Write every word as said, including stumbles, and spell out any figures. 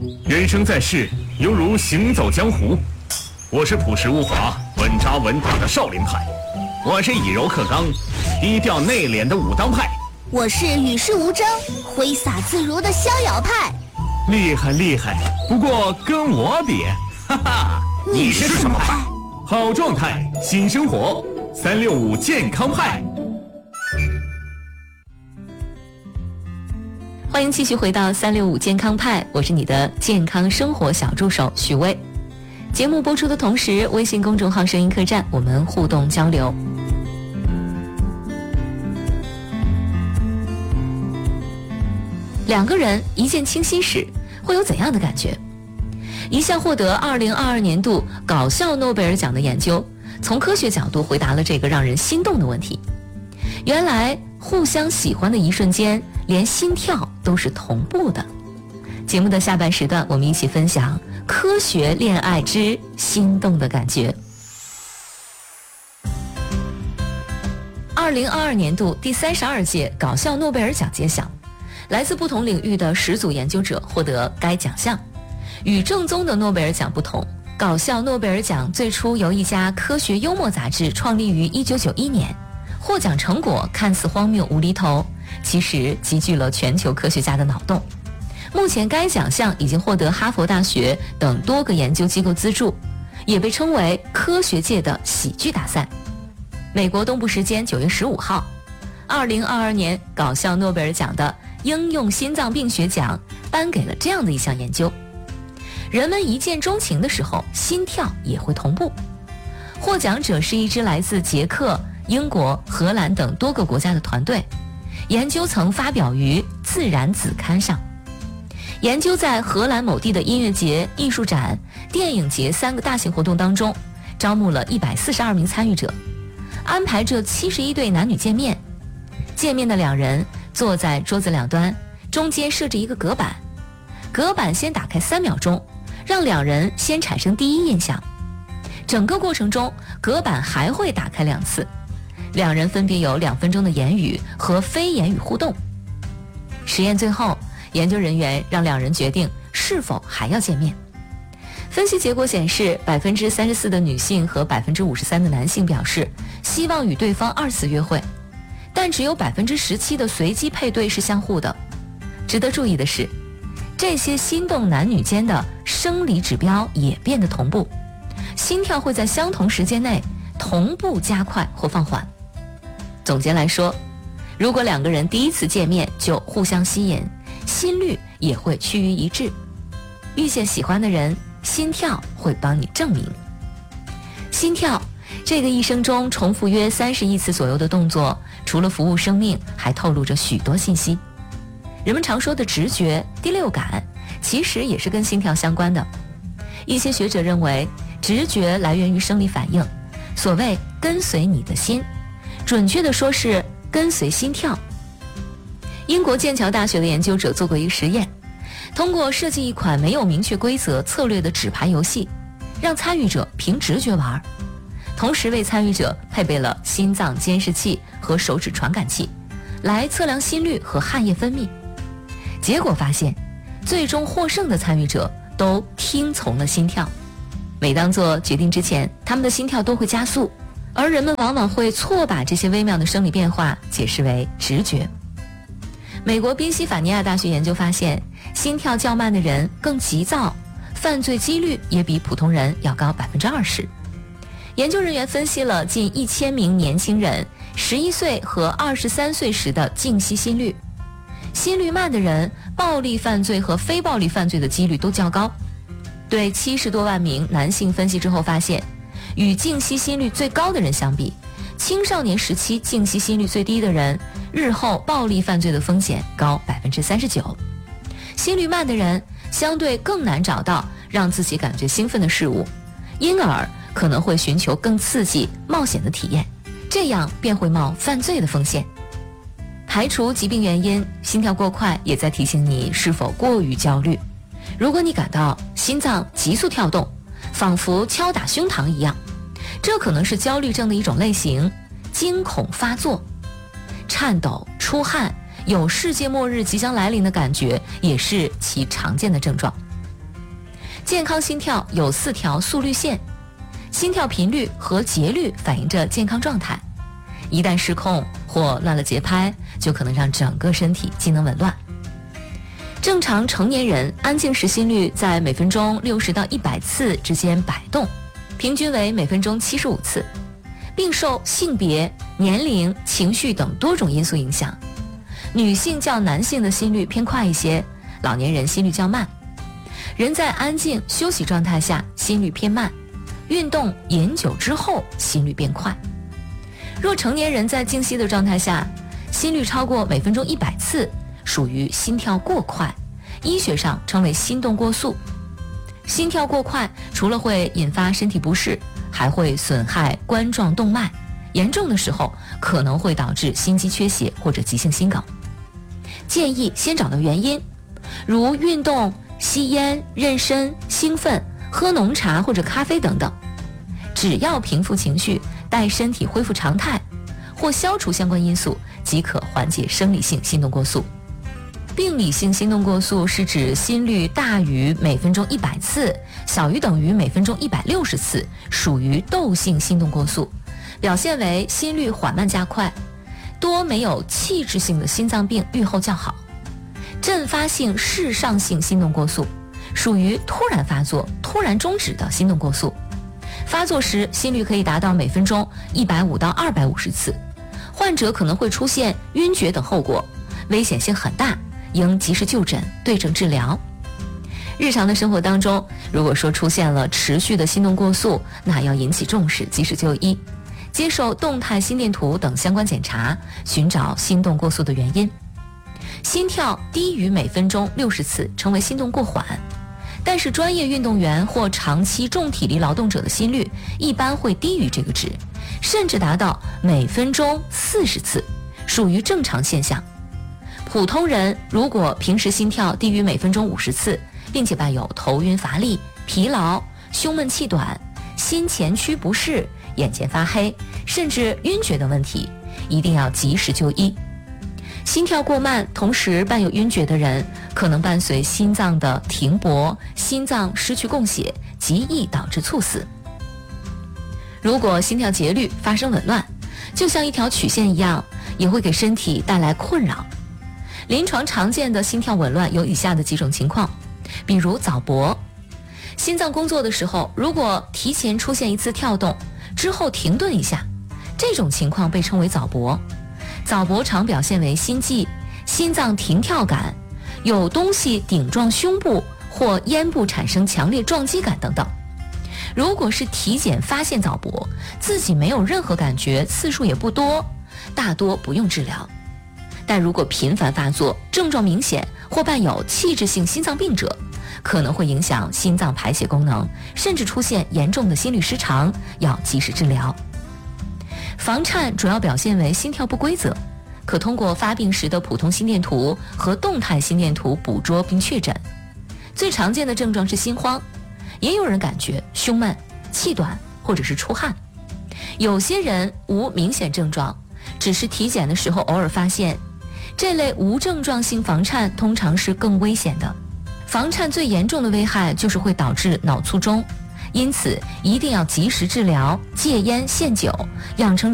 人生在世，犹如行走江湖。我是朴实无华、稳扎稳打的少林派，我是以柔克刚、低调内敛的武当派， 我是与世无争、挥洒自如的逍遥派。 厉害厉害，不过跟我比，哈哈， 你是什么派？ 好状态，新生活，三六五健康派。 欢迎继续回到三六五健康派，我是你的健康生活小助手许巍。节目播出的同时，微信公众号声音客栈我们互动交流。两个人一见倾心时会有怎样的感觉？一项获得二零二二年度搞笑诺贝尔奖的研究，从科学角度回答了这个让人心动的问题。原来互相喜欢的一瞬间，连心跳都是同步的。节目的下半时段，我们一起分享科学恋爱之心动的感觉。二零二二年度第三十二届搞笑诺贝尔奖揭晓，来自不同领域的十组研究者获得该奖项。与正宗的诺贝尔奖不同，搞笑诺贝尔奖最初由一家科学幽默杂志创立于一九九一年，获奖成果看似荒谬无厘头，其实集聚了全球科学家的脑洞。目前该奖项已经获得哈佛大学等多个研究机构资助，也被称为科学界的喜剧大赛。美国东部时间九月十五号，二零二二年搞笑诺贝尔奖的应用心脏病学奖颁给了这样的一项研究：人们一见钟情的时候，心跳也会同步。获奖者是一支来自捷克、英国、荷兰等多个国家的团队，研究曾发表于《自然》子刊上。研究在荷兰某地的音乐节、艺术展、电影节三个大型活动当中，招募了一百四十二名参与者，安排着七十一对男女见面。见面的两人坐在桌子两端，中间设置一个隔板，隔板先打开三秒钟，让两人先产生第一印象。整个过程中，隔板还会打开两次，两人分别有两分钟的言语和非言语互动。实验最后，研究人员让两人决定是否还要见面。分析结果显示， 百分之三十四 的女性和 百分之五十三 的男性表示希望与对方二次约会，但只有 百分之十七 的随机配对是相互的。值得注意的是，这些心动男女间的生理指标也变得同步，心跳会在相同时间内同步加快或放缓。总结来说，如果两个人第一次见面就互相吸引，心率也会趋于一致。遇见喜欢的人，心跳会帮你证明。心跳这个一生中重复约三十亿次左右的动作，除了服务生命，还透露着许多信息。人们常说的直觉、第六感，其实也是跟心跳相关的。一些学者认为，直觉来源于生理反应，所谓跟随你的心，准确地说是跟随心跳。英国剑桥大学的研究者做过一个实验，通过设计一款没有明确规则策略的纸牌游戏，让参与者凭直觉玩，同时为参与者配备了心脏监视器和手指传感器，来测量心率和汗液分泌。结果发现，最终获胜的参与者都听从了心跳。每当做决定之前，他们的心跳都会加速，而人们往往会错把这些微妙的生理变化解释为直觉。美国宾夕法尼亚大学研究发现，心跳较慢的人更急躁，犯罪几率也比普通人要高 百分之二十。 研究人员分析了近一千名年轻人十一岁和二十三岁时的静息心率，心率慢的人暴力犯罪和非暴力犯罪的几率都较高。对七十多万名男性分析之后发现，与静息心率最高的人相比，青少年时期静息心率最低的人，日后暴力犯罪的风险高 百分之三十九。 心率慢的人相对更难找到让自己感觉兴奋的事物，因而可能会寻求更刺激冒险的体验，这样便会冒犯罪的风险。排除疾病原因，心跳过快也在提醒你是否过于焦虑。如果你感到心脏急速跳动，仿佛敲打胸膛一样，这可能是焦虑症的一种类型，惊恐发作。颤抖、出汗，有世界末日即将来临的感觉，也是其常见的症状。 健康心跳有四条速率线，心跳频率和节律反映着健康状态，一旦失控或乱了节拍，就可能让整个身体机能紊乱。正常成年人安静时心率在每分钟六十到一百次之间摆动，平均为每分钟七十五次，并受性别、年龄、情绪等多种因素影响。女性较男性的心率偏快一些，老年人心率较慢。人在安静休息状态下心率偏慢，运动饮酒之后心率变快。若成年人在静息的状态下心率超过每分钟一百次，属于心跳过快，医学上称为心动过速。心跳过快除了会引发身体不适，还会损害冠状动脉，严重的时候可能会导致心肌缺血或者急性心梗。建议先找到原因，如运动、吸烟、妊娠、兴奋、喝浓茶或者咖啡等等。只要平复情绪，待身体恢复常态，或消除相关因素，即可缓解生理性心动过速。病理性心动过速是指心率大于每分钟一百次，小于等于每分钟一百六十次，属于窦性心动过速，表现为心率缓慢加快，多没有器质性的心脏病预后较好。阵发性室上性心动过速属于突然发作、突然终止的心动过速，发作时心率可以达到每分钟一百五到二百五十次，患者可能会出现晕厥等后果，危险性很大，应及时就诊，对症治疗。日常的生活当中，如果说出现了持续的心动过速，那要引起重视，及时就医，接受动态心电图等相关检查，寻找心动过速的原因。心跳低于每分钟六十次称为心动过缓，但是专业运动员或长期重体力劳动者的心率一般会低于这个值，甚至达到每分钟四十次，属于正常现象。普通人如果平时心跳低于每分钟五十次，并且伴有头晕乏力、疲劳、胸闷气短、心前区不适、眼前发黑，甚至晕厥等问题，一定要及时就医。心跳过慢同时伴有晕厥的人，可能伴随心脏的停泊，心脏失去供血，极易导致猝死。如果心跳节律发生紊乱，就像一条曲线一样，也会给身体带来困扰。临床常见的心跳紊乱有以下的几种情况，比如早搏。心脏工作的时候，如果提前出现一次跳动，之后停顿一下，这种情况被称为早搏。早搏常表现为心悸、心脏停跳感、有东西顶撞胸部或咽部产生强烈撞击感等等。如果是体检发现早搏，自己没有任何感觉，次数也不多，大多不用治疗。但如果频繁发作，症状明显或伴有器质性心脏病者，可能会影响心脏排血功能，甚至出现严重的心律失常，要及时治疗。房颤主要表现为心跳不规则，可通过发病时的普通心电图和动态心电图捕捉并确诊。最常见的症状是心慌，也有人感觉胸闷、气短或者是出汗。有些人无明显症状，只是体检的时候偶尔发现。这类无症状性房颤通常是更危险的。房颤最严重的危害就是会导致脑卒中，因此一定要及时治疗，戒烟限酒，养成